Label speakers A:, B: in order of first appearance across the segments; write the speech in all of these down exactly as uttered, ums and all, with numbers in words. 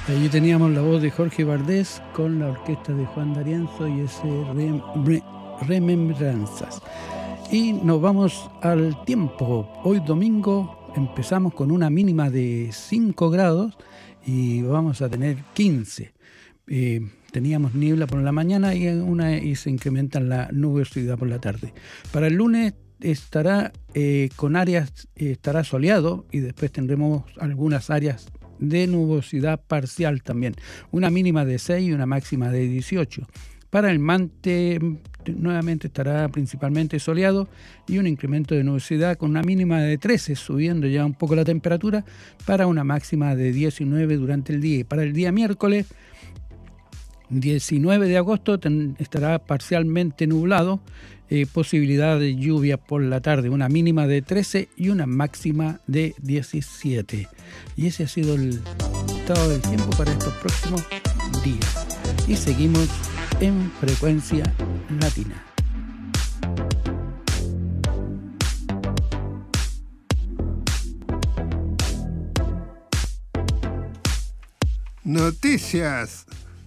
A: Allí teníamos la voz de Jorge Vardés con la orquesta de Juan D'Arienzo y ese rem, re, Remembranzas. Y nos vamos al tiempo. Hoy domingo empezamos con una mínima de cinco grados y vamos a tener quince. Eh, teníamos niebla por la mañana y, una, y se incrementa la nubosidad por la tarde. Para el lunes estará eh, con áreas, eh, estará soleado y después tendremos algunas áreas de nubosidad parcial también. Una mínima de seis y una máxima de dieciocho. Para el Mante nuevamente estará principalmente soleado y un incremento de nubosidad con una mínima de trece, subiendo ya un poco la temperatura para una máxima de diecinueve durante el día. Y para el día miércoles diecinueve de agosto ten, estará parcialmente nublado, eh, posibilidad de lluvia por la tarde, una mínima de trece y una máxima de diecisiete. Y ese ha sido el estado del tiempo para estos próximos días. Y seguimos en Frecuencia Latina.
B: Noticias.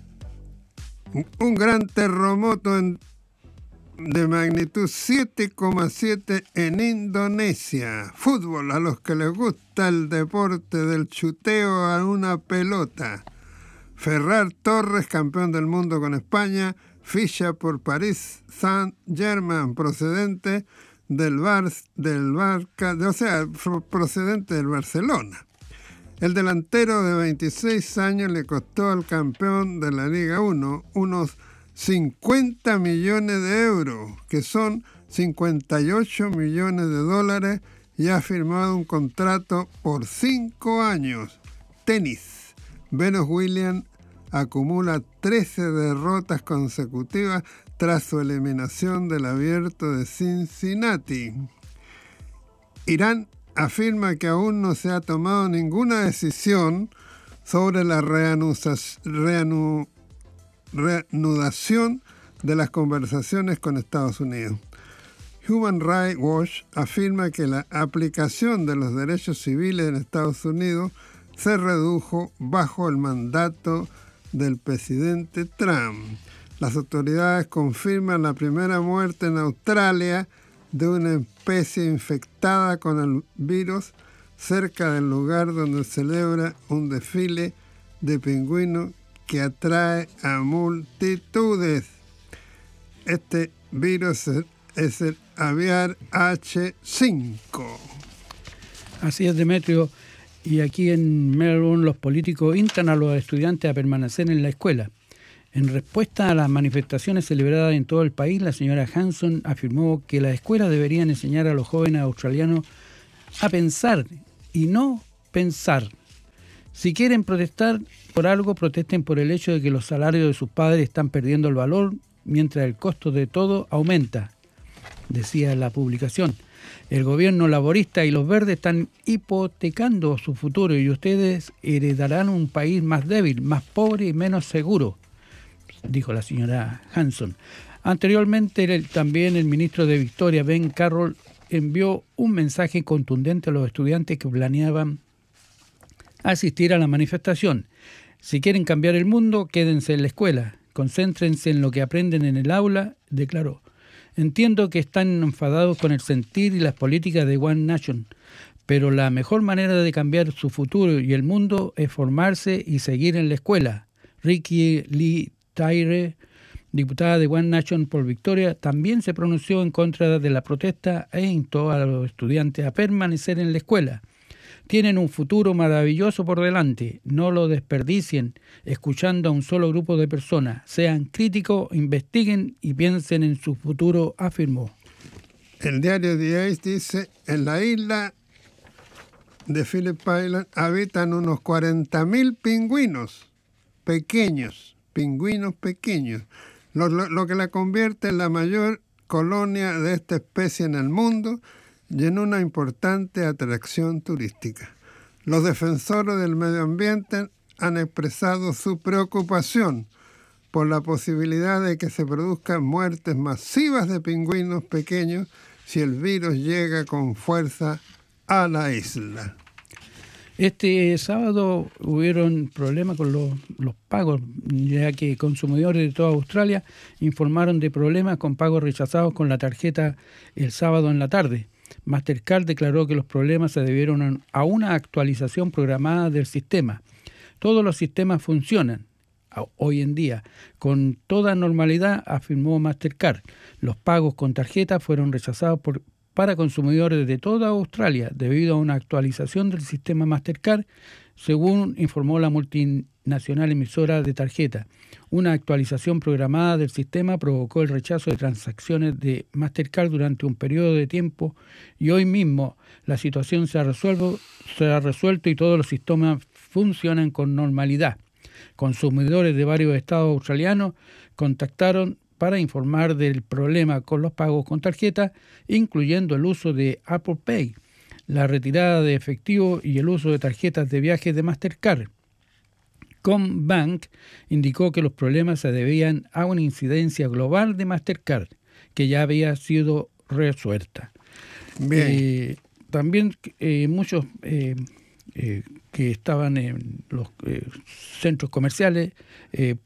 B: Un gran terremoto en, de magnitud siete coma siete en Indonesia. Fútbol, a los que les gusta el deporte del chuteo a una pelota. Ferran Torres, campeón del mundo con España, ficha por Paris Saint-Germain, procedente del Bar, del Barca, o sea, procedente del Barcelona. El delantero de veintiséis años le costó al campeón de la Liga uno unos cincuenta millones de euros, que son cincuenta y ocho millones de dólares, y ha firmado un contrato por cinco años. Tenis. Venus Williams acumula trece derrotas consecutivas tras su eliminación del Abierto de Cincinnati. Irán afirma que aún no se ha tomado ninguna decisión sobre la reanu- reanudación de las conversaciones con Estados Unidos. Human Rights Watch afirma que la aplicación de los derechos civiles en Estados Unidos se redujo bajo el mandato del presidente Trump. Las autoridades confirman la primera muerte en Australia de una especie infectada con el virus cerca del lugar donde celebra un desfile de pingüinos que atrae a multitudes. Este virus es el aviar hache cinco.
A: Así es, Demetrio. Y aquí en Melbourne los políticos instan a los estudiantes a permanecer en la escuela. En respuesta a las manifestaciones celebradas en todo el país, la señora Hanson afirmó que las escuelas deberían enseñar a los jóvenes australianos a pensar y no pensar. Si quieren protestar por algo, protesten por el hecho de que los salarios de sus padres están perdiendo el valor mientras el costo de todo aumenta, decía la publicación. El gobierno laborista y los verdes están hipotecando su futuro y ustedes heredarán un país más débil, más pobre y menos seguro, dijo la señora Hanson. Anteriormente, el, también el ministro de Victoria, Ben Carroll, envió un mensaje contundente a los estudiantes que planeaban asistir a la manifestación. Si quieren cambiar el mundo, quédense en la escuela, concéntrense en lo que aprenden en el aula, declaró. Entiendo que están enfadados con el sentir y las políticas de One Nation, pero la mejor manera de cambiar su futuro y el mundo es formarse y seguir en la escuela. Ricky Lee Tyre, diputada de One Nation por Victoria, también se pronunció en contra de la protesta e instó a los estudiantes a permanecer en la escuela. Tienen un futuro maravilloso por delante, no lo desperdicien escuchando a un solo grupo de personas. Sean críticos, investiguen y piensen en su futuro, afirmó.
B: El diario The Age dice, en la isla de Phillip Island habitan unos cuarenta mil pingüinos pequeños, pingüinos pequeños, lo, lo, lo que la convierte en la mayor colonia de esta especie en el mundo y en una importante atracción turística. Los defensores del medio ambiente han expresado su preocupación por la posibilidad de que se produzcan muertes masivas de pingüinos pequeños si el virus llega con fuerza a la isla.
A: Este sábado hubieron problemas con los, los pagos, ya que consumidores de toda Australia informaron de problemas con pagos rechazados con la tarjeta el sábado en la tarde. Mastercard declaró que los problemas se debieron a una actualización programada del sistema. Todos los sistemas funcionan hoy en día con toda normalidad, afirmó Mastercard. Los pagos con tarjeta fueron rechazados por para consumidores de toda Australia debido a una actualización del sistema Mastercard, según informó la multinacional emisora de tarjeta. Una actualización programada del sistema provocó el rechazo de transacciones de Mastercard durante un periodo de tiempo y hoy mismo la situación se ha resuelto, se ha resuelto y todos los sistemas funcionan con normalidad. Consumidores de varios estados australianos contactaron para informar del problema con los pagos con tarjeta, incluyendo el uso de Apple Pay, la retirada de efectivo y el uso de tarjetas de viaje de Mastercard. Combank indicó que los problemas se debían a una incidencia global de Mastercard, que ya había sido resuelta.
B: Bien.
A: Eh, también eh, muchos eh, eh, que estaban en los eh, centros comerciales eh,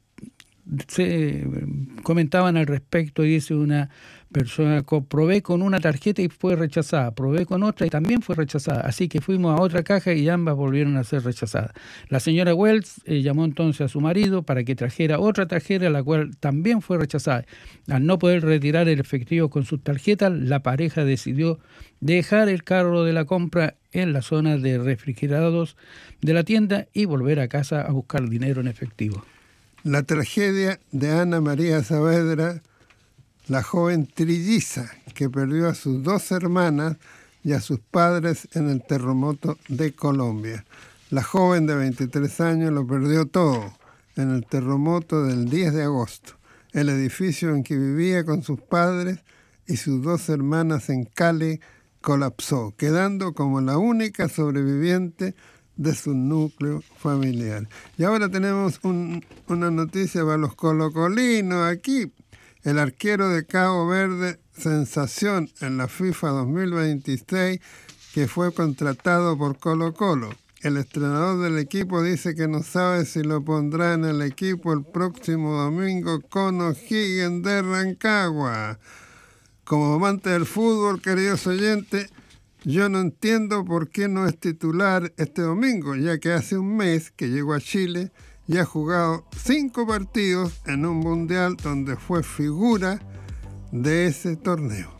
A: se comentaban al respecto, y dice una persona: probé con una tarjeta y fue rechazada, probé con otra y también fue rechazada, así que fuimos a otra caja y ambas volvieron a ser rechazadas. La señora Wells eh, llamó entonces a su marido para que trajera otra tarjeta, la cual también fue rechazada. Al no poder retirar el efectivo con sus tarjetas, la pareja decidió dejar el carro de la compra en la zona de refrigerados de la tienda y volver a casa a buscar dinero en efectivo.
B: La tragedia de Ana María Saavedra, la joven trilliza que perdió a sus dos hermanas y a sus padres en el terremoto de Colombia. La joven de veintitrés años lo perdió todo en el terremoto del diez de agosto. El edificio en que vivía con sus padres y sus dos hermanas en Cali colapsó, quedando como la única sobreviviente de su núcleo familiar. Y ahora tenemos un, una noticia para los colocolinos aquí. El arquero de Cabo Verde, sensación en la FIFA dos mil veintiséis, que fue contratado por Colo Colo. El entrenador del equipo dice que no sabe si lo pondrá en el equipo el próximo domingo con O'Higgins de Rancagua. Como amante del fútbol, queridos oyentes, yo no entiendo por qué no es titular este domingo, ya que hace un mes que llegó a Chile y ha jugado cinco partidos en un mundial donde fue figura de ese torneo.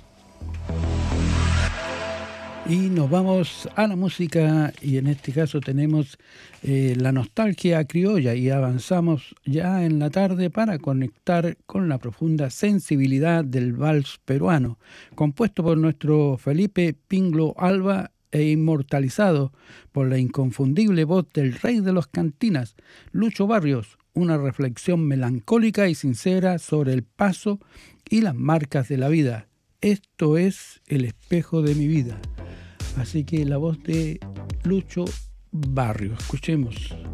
A: Y nos vamos a la música, y en este caso tenemos eh, la nostalgia criolla, y avanzamos ya en la tarde para conectar con la profunda sensibilidad del vals peruano, compuesto por nuestro Felipe Pinglo Alba e inmortalizado por la inconfundible voz del rey de los cantinas, Lucho Barrios, una reflexión melancólica y sincera sobre el paso y las marcas de la vida. Esto es el espejo de mi vida. Así que la voz de Lucho Barrios, escuchemos.